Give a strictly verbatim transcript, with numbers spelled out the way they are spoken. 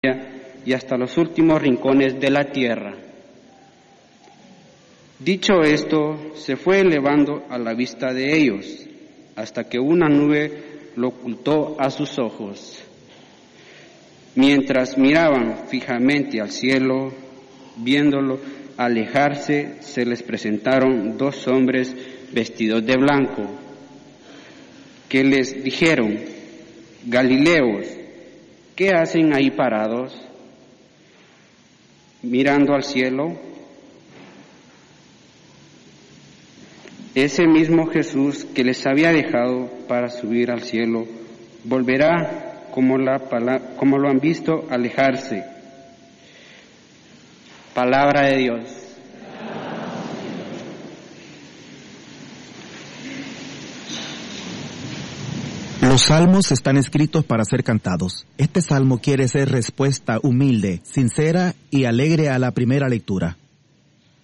y hasta los últimos rincones de la tierra. Dicho esto, se fue elevando a la vista de ellos, hasta que una nube lo ocultó a sus ojos. Mientras miraban fijamente al cielo, viéndolo alejarse, se les presentaron dos hombres vestidos de blanco, que les dijeron: Galileos, ¿qué hacen ahí parados, mirando al cielo? Ese mismo Jesús que les había dejado para subir al cielo, volverá como, la, como lo han visto alejarse. Palabra de Dios. Los salmos están escritos para ser cantados. Este salmo quiere ser respuesta humilde, sincera y alegre a la primera lectura.